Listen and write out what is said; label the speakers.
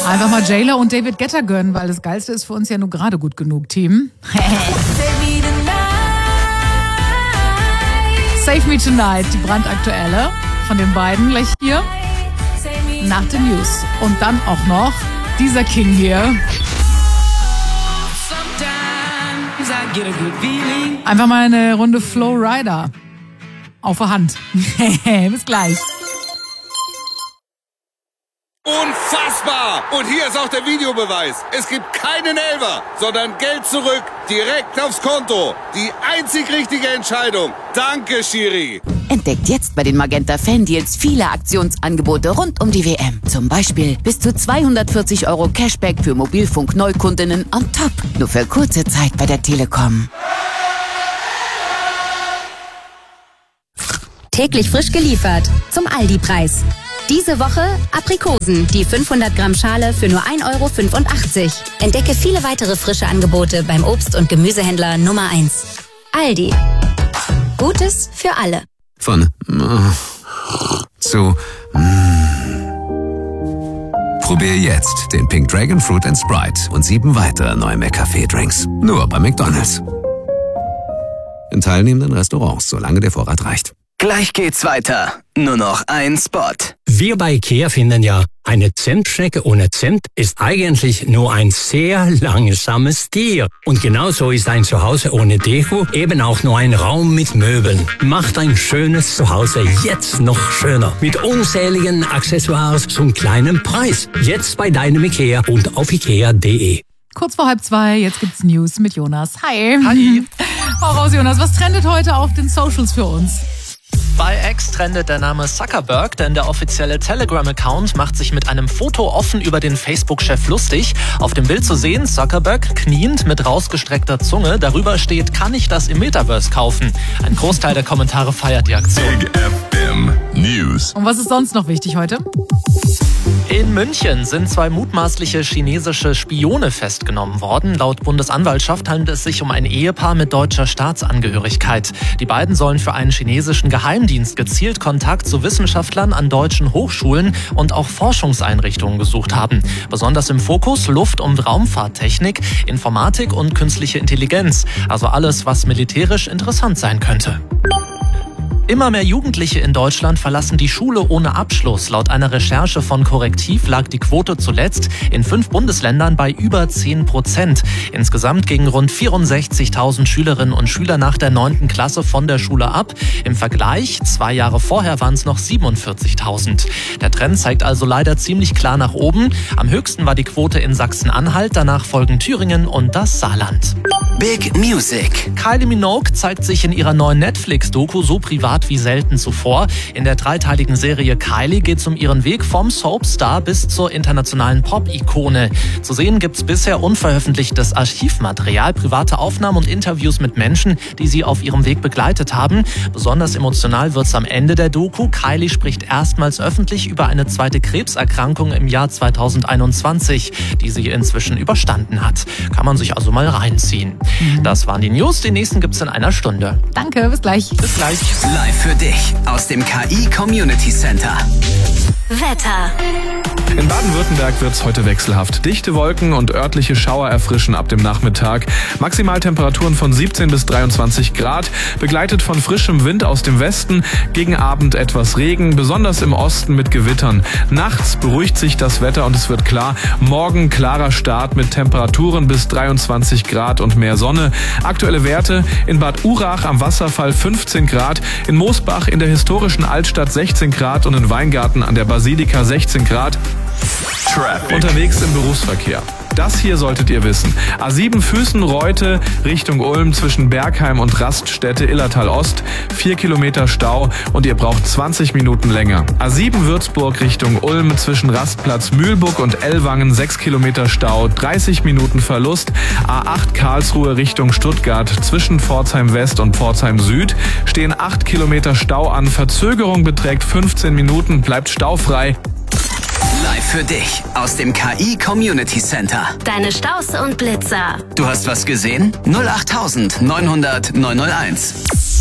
Speaker 1: Einfach mal J-Lo und David Guetta gönnen, weil das Geilste ist für uns ja nur gerade gut genug, Team. Save Me Tonight, die brandaktuelle von den beiden, gleich hier nach den News. Und dann auch noch dieser King hier. Einfach mal eine Runde Flow Rider auf der Hand. Bis gleich.
Speaker 2: Unfassbar! Und hier ist auch der Videobeweis. Es gibt keinen Elfer, sondern Geld zurück, direkt aufs Konto. Die einzig richtige Entscheidung. Danke, Schiri.
Speaker 3: Entdeckt jetzt bei den Magenta Fan-Deals viele Aktionsangebote rund um die WM. Zum Beispiel bis zu 240 € Cashback für Mobilfunk-Neukundinnen on top. Nur für kurze Zeit bei der Telekom.
Speaker 4: Täglich frisch geliefert zum Aldi-Preis. Diese Woche Aprikosen, die 500 Gramm Schale für nur 1,85 €. Entdecke viele weitere frische Angebote beim Obst- und Gemüsehändler Nummer 1. Aldi. Gutes für alle.
Speaker 5: Von zu Probier jetzt den Pink Dragon Fruit & Sprite und 7 weitere neue McCafé-Drinks. Nur bei McDonald's. In teilnehmenden Restaurants, solange der Vorrat reicht.
Speaker 6: Gleich geht's weiter. Nur noch ein Spot.
Speaker 7: Wir bei IKEA finden ja, eine Zimtschnecke ohne Zimt ist eigentlich nur ein sehr langsames Tier. Und genauso ist ein Zuhause ohne Deko eben auch nur ein Raum mit Möbeln. Macht ein schönes Zuhause jetzt noch schöner. Mit unzähligen Accessoires zum kleinen Preis. Jetzt bei deinem IKEA und auf ikea.de.
Speaker 1: Kurz vor 1:30, jetzt gibt's News mit Jonas. Hi.
Speaker 8: Hi.
Speaker 1: Hau raus, Jonas. Was trendet heute auf den Socials für uns?
Speaker 8: Bei X trendet der Name Zuckerberg, denn der offizielle Telegram-Account macht sich mit einem Foto offen über den Facebook-Chef lustig. Auf dem Bild zu sehen, Zuckerberg kniend mit rausgestreckter Zunge. Darüber steht, kann ich das im Metaverse kaufen? Ein Großteil der Kommentare feiert die Aktion.
Speaker 9: Big FM News.
Speaker 1: Und was ist sonst noch wichtig heute?
Speaker 8: In München sind 2 mutmaßliche chinesische Spione festgenommen worden. Laut Bundesanwaltschaft handelt es sich um ein Ehepaar mit deutscher Staatsangehörigkeit. Die beiden sollen für einen chinesischen Geheimdienst gezielt Kontakt zu Wissenschaftlern an deutschen Hochschulen und auch Forschungseinrichtungen gesucht haben. Besonders im Fokus Luft- und Raumfahrttechnik, Informatik und künstliche Intelligenz. Also alles, was militärisch interessant sein könnte. Immer mehr Jugendliche in Deutschland verlassen die Schule ohne Abschluss. Laut einer Recherche von Korrektiv lag die Quote zuletzt in 5 Bundesländern bei über 10%. Insgesamt gingen rund 64.000 Schülerinnen und Schüler nach der 9. Klasse von der Schule ab. Im Vergleich, 2 Jahre vorher waren es noch 47.000. Der Trend zeigt also leider ziemlich klar nach oben. Am höchsten war die Quote in Sachsen-Anhalt, danach folgen Thüringen und das Saarland.
Speaker 6: Big Music.
Speaker 8: Kylie Minogue zeigt sich in ihrer neuen Netflix-Doku so privat wie selten zuvor. In der 3-teiligen Serie Kylie geht es um ihren Weg vom Soapstar bis zur internationalen Pop-Ikone. Zu sehen gibt's bisher unveröffentlichtes Archivmaterial, private Aufnahmen und Interviews mit Menschen, die sie auf ihrem Weg begleitet haben. Besonders emotional wird's am Ende der Doku. Kylie spricht erstmals öffentlich über eine 2. Krebserkrankung im Jahr 2021, die sie inzwischen überstanden hat. Kann man sich also mal reinziehen. Das waren die News. Die nächsten gibt's in einer Stunde.
Speaker 1: Danke, bis gleich.
Speaker 8: Bis gleich.
Speaker 6: Live für dich aus dem KI Community Center.
Speaker 4: Wetter.
Speaker 10: In Baden-Württemberg wird es heute wechselhaft. Dichte Wolken und örtliche Schauer erfrischen ab dem Nachmittag. Maximaltemperaturen von 17 bis 23 Grad, begleitet von frischem Wind aus dem Westen. Gegen Abend etwas Regen, besonders im Osten mit Gewittern. Nachts beruhigt sich das Wetter und es wird klar. Morgen klarer Start mit Temperaturen bis 23 Grad und mehr Sonne. Aktuelle Werte: in Bad Urach am Wasserfall 15 Grad, in Moosbach in der historischen Altstadt 16 Grad und in Weingarten an der Basilika 16 Grad.
Speaker 9: Traffic.
Speaker 10: Unterwegs im Berufsverkehr. Das hier solltet ihr wissen. A7 Füssen-Reute Richtung Ulm zwischen Bergheim und Raststätte Illertal Ost. 4 Kilometer Stau und ihr braucht 20 Minuten länger. A7 Würzburg Richtung Ulm zwischen Rastplatz Mühlburg und Ellwangen 6 Kilometer Stau, 30 Minuten Verlust. A8 Karlsruhe Richtung Stuttgart zwischen Pforzheim West und Pforzheim Süd stehen 8 Kilometer Stau an. Verzögerung beträgt 15 Minuten, bleibt staufrei.
Speaker 6: Live für dich aus dem KI Community Center.
Speaker 4: Deine Staus und Blitzer.
Speaker 6: Du hast was gesehen? 08900 901.